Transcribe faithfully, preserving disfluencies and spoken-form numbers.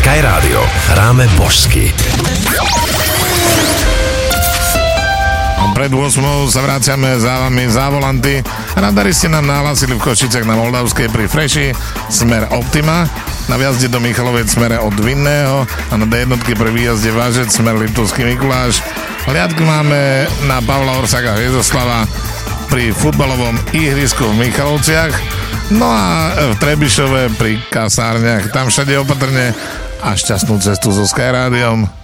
Sky Radio. Hráme božsky. Pred ôsmou sa vraciame za vami za volanty. Radari ste nám nahlásili v Košicech na Moldavskej pri Freši smer Optima, na výjazde do Michalovec smere od Vinného a na D jednotke pri výjazde Vážec smer Liptovský Mikuláš. Hliadky máme na Pavla Orsáka Hviezoslava pri futbalovom ihrisku v Michalovciach, no a v Trebišove pri kasárniach. Tam všade opatrne a šťastnú cestu so Sky Rádiom.